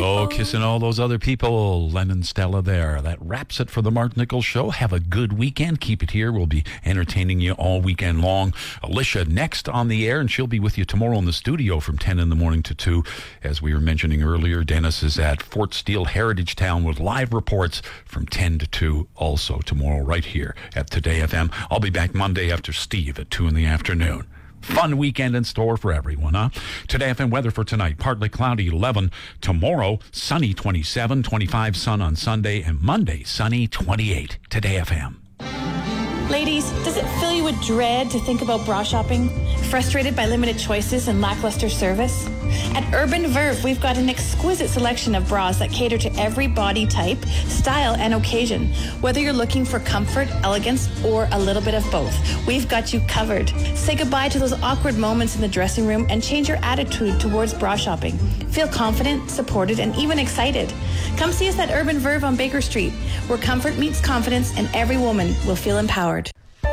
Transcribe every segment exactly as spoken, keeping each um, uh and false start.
people. Oh, kissing all those other people. Len and Stella there. That wraps it for the Mark Nichols Show. Have a good weekend. Keep it here. We'll be entertaining you all weekend long. Alicia next on the air, and she'll be with you tomorrow in the studio from ten in the morning to two. As we were mentioning earlier, Dennis is at Fort Steele Heritage Town with live reports from ten to two also tomorrow right here at Today F M. I'll be back Monday after Steve at two in the afternoon. Fun weekend in store for everyone, huh? Today F M weather for tonight, partly cloudy, eleven. Tomorrow, sunny, twenty-seven, twenty-five sun on Sunday, and Monday, sunny, twenty-eight. Today F M. Ladies, does it fill you with dread to think about bra shopping? Frustrated by limited choices and lackluster service? At Urban Verve, we've got an exquisite selection of bras that cater to every body type, style, and occasion. Whether you're looking for comfort, elegance, or a little bit of both, we've got you covered. Say goodbye to those awkward moments in the dressing room and change your attitude towards bra shopping. Feel confident, supported, and even excited. Come see us at Urban Verve on Baker Street, where comfort meets confidence and every woman will feel empowered.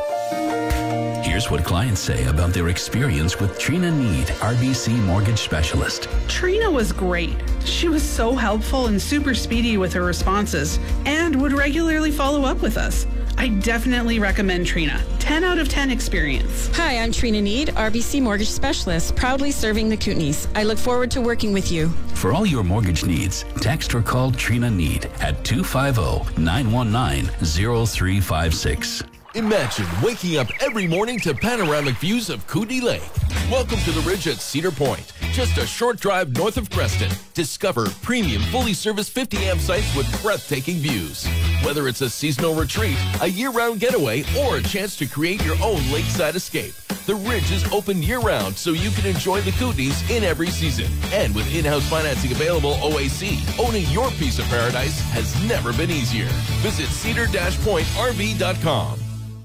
Here's what clients say about their experience with Trina Need, R B C Mortgage Specialist. Trina was great. She was so helpful and super speedy with her responses and would regularly follow up with us. I definitely recommend Trina. ten out of ten experience. Hi, I'm Trina Need, R B C Mortgage Specialist, proudly serving the Kootenays. I look forward to working with you. For all your mortgage needs, text or call Trina Need at two five zero, nine one nine, zero three five six. Imagine waking up every morning to panoramic views of Kootenay Lake. Welcome to the Ridge at Cedar Point, just a short drive north of Creston. Discover premium, fully serviced fifty amp sites with breathtaking views. Whether it's a seasonal retreat, a year-round getaway, or a chance to create your own lakeside escape, the Ridge is open year-round so you can enjoy the Kootenays in every season. And with in-house financing available O A C, owning your piece of paradise has never been easier. Visit cedar point r v dot com.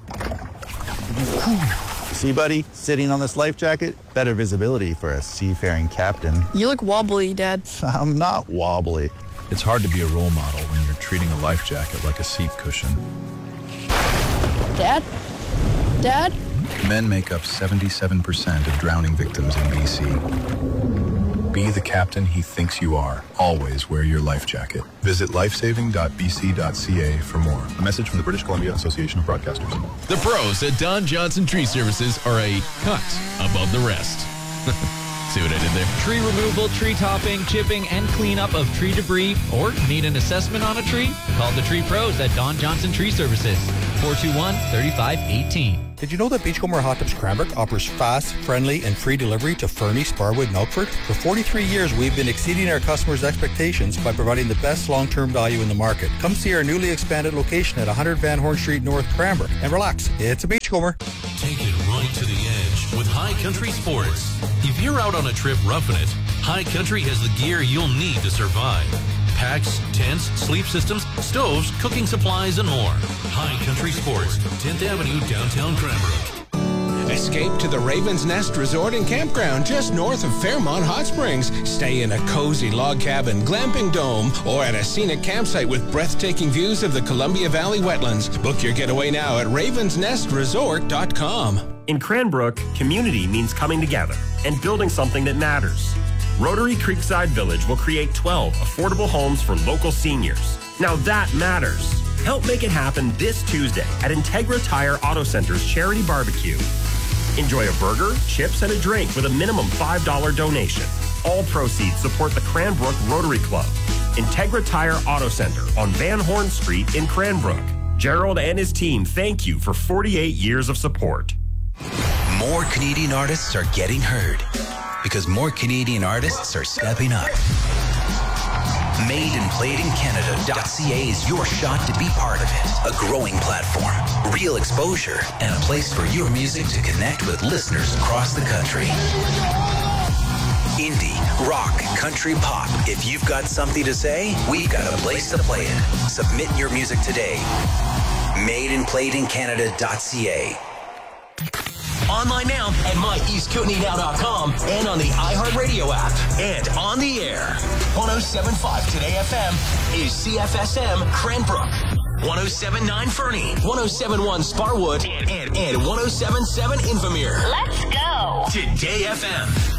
See, buddy, sitting on this life jacket, better visibility for a seafaring captain. You look wobbly, Dad. I'm not wobbly. It's hard to be a role model when you're treating a life jacket like a seat cushion. Dad? Dad? Men make up seventy-seven percent of drowning victims in B C. Be the captain he thinks you are. Always wear your life jacket. Visit lifesaving dot b c dot c a for more. A message from the British Columbia Association of Broadcasters. The pros at Don Johnson Tree Services are a cut above the rest. See what I did there? Tree removal, tree topping, chipping, and cleanup of tree debris, or need an assessment on a tree? Call the Tree Pros at Don Johnson Tree Services, four two one, three five one eight. Did you know that Beachcomber Hot Tubs Cranbrook offers fast, friendly, and free delivery to Fernie, Sparwood, and Milkford? For forty-three years, we've been exceeding our customers' expectations by providing the best long-term value in the market. Come see our newly expanded location at one hundred Van Horn Street North, Cranbrook, and relax. It's a Beachcomber. Take it right to the edge with High Country Sports. If you're out on a trip roughing it, High Country has the gear you'll need to survive. Packs, tents, sleep systems, stoves, cooking supplies, and more. High Country Sports, tenth Avenue, downtown Cranbrook. Escape to the Raven's Nest Resort and Campground just north of Fairmont Hot Springs. Stay in a cozy log cabin, glamping dome, or at a scenic campsite with breathtaking views of the Columbia Valley wetlands. Book your getaway now at ravens nest resort dot com. In Cranbrook, community means coming together and building something that matters. Rotary Creekside Village will create twelve affordable homes for local seniors. Now that matters. Help make it happen this Tuesday at Integra Tire Auto Center's Charity Barbecue. Enjoy a burger, chips, and a drink with a minimum five dollars donation. All proceeds support the Cranbrook Rotary Club. Integra Tire Auto Center on Van Horn Street in Cranbrook. Gerald and his team thank you for forty-eight years of support. More Canadian artists are getting heard because more Canadian artists are stepping up. made and played in Canada dot c a is your shot to be part of it. A growing platform, real exposure, and a place for your music to connect with listeners across the country. Indie, rock, country, pop. If you've got something to say, we've got a place to play it. Submit your music today. made and played in Canada dot c a. Online now at my east kootenay now dot com and on the iHeartRadio app and on the air. one oh seven point five Today F M is C F S M Cranbrook. one oh seven point nine Fernie, one oh seven point one Sparwood, and, and, and one oh seven point seven Infomere. Let's go. Today F M.